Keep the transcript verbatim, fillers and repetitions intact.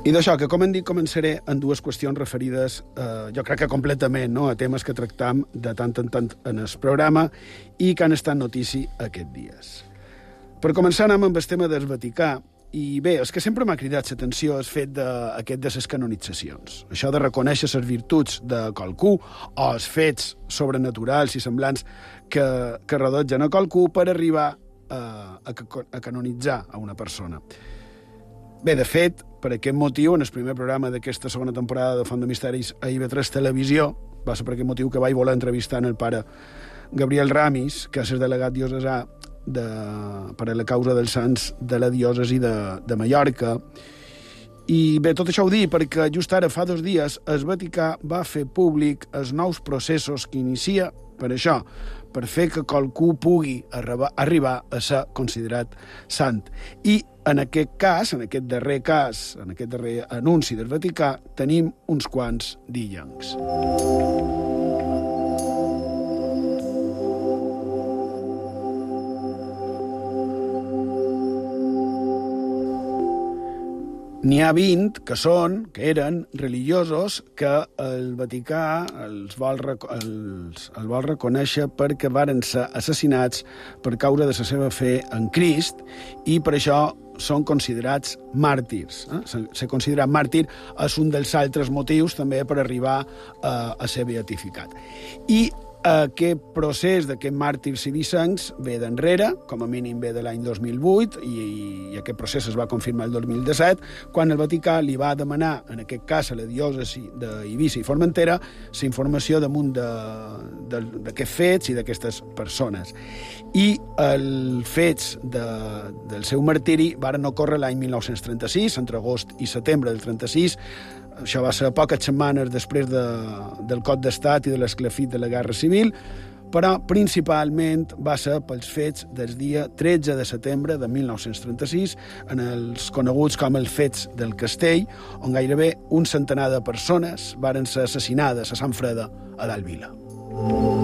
I d'això, que com hem dit, començaré en dues qüestions referides, eh, jo crec que completament, no?, a temes que tractam de tant en tant en el programa i que han estat notícia aquests dies. Per començar, anem amb el tema del Vaticà. I bé, el que sempre m'ha cridat l'atenció és el fet d'aquest de les canonitzacions. Això de reconèixer les virtuts de qualcú o els fets sobrenaturals i semblants que, que rodotgen a qualcú per arribar a, a, a canonitzar a una persona. Bé, de fet, per aquest motiu, en el primer programa d'aquesta segona temporada de Font de Misteris a I V tres Televisió, va ser per aquest motiu que vaig voler entrevistar el pare Gabriel Ramis, que és el delegat diocesà de, per a la causa dels sants de la diòcesi de, de Mallorca. I bé, tot això ho dic perquè just ara, fa dos dies, el Vaticà va fer públic els nous processos que inicia per això, per fer que qualcú pugui arribar, arribar a ser considerat sant. I en aquest cas, en aquest darrer cas, en aquest darrer anunci del Vaticà, tenim uns quants d'illencs. N'hi ha vint que són, que eren religiosos que el Vaticà els vol, els, el vol reconèixer perquè varen ser assassinats per causa de la seva fe en Crist i per això són considerats màrtirs. Eh? Ser considerat màrtir és un dels altres motius també per arribar a, a ser beatificat. I aquest procés d'aquest màrtirs i dissenys ve d'enrere, com a mínim ve de l'any dos mil vuit, i, i aquest procés es va confirmar el dos mil disset, quan el Vaticà li va demanar, en aquest cas a la diòcesi d'Eivissa i Formentera, la informació damunt d'aquests fets i d'aquestes persones. I els fets de, del seu martiri varen ocórrer l'any mil nou-cents trenta-sis, entre agost i setembre del trenta-sis. Això va ser poques setmanes després de, del cop d'estat i de l'esclafit de la Guerra Civil, però principalment va ser pels fets del dia tretze de setembre de mil nou-cents trenta-sis, en els coneguts com els fets del Castell, on gairebé un centenar de persones varen ser assassinades a Sant Freda, a l'Alvila.